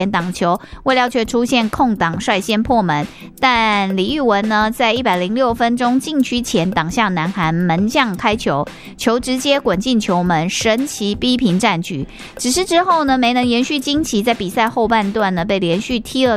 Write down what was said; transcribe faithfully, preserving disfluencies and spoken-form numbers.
挡球，未料却出现空档率先破门，但李玉文呢在一百零六分钟禁区前挡下南韩门将开球，球直接滚进球门，神奇逼平战局。只是之后呢没能延续惊奇，在比赛后半段呢被连续踢了